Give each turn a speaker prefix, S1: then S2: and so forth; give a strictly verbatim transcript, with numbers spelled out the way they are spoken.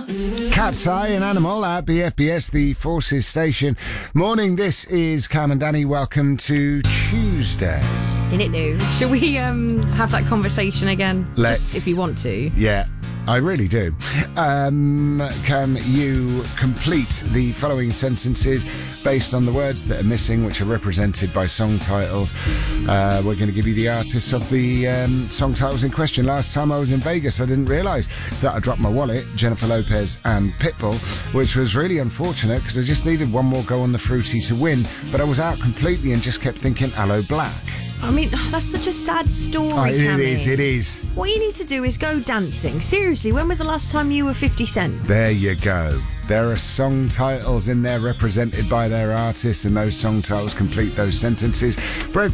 S1: Cat's Eye, an animal at B F B S, the Forces Station. Morning, this is Cam and Danny. Welcome to Tuesday.
S2: In it new. Shall we um, have that conversation again?
S1: Let's.
S2: Just if you want to.
S1: Yeah, I really do. Um, can you complete the following sentences based on the words that are missing, which are represented by song titles? Uh, we're going to give you the artists of the um, song titles in question. Last time I was in Vegas, I didn't realise that I dropped my wallet, Jennifer Lopez and Pitbull, which was really unfortunate because I just needed one more go on the fruity to win, but I was out completely and just kept thinking Aloe Black.
S2: I mean, that's such a sad story,
S1: Oh, it
S2: Cammy.
S1: is, it is.
S2: What you need to do is go dancing. Seriously, when was the last time you were fifty cent?
S1: There you go. There are song titles in there represented by their artists, and those song titles complete those sentences. Bread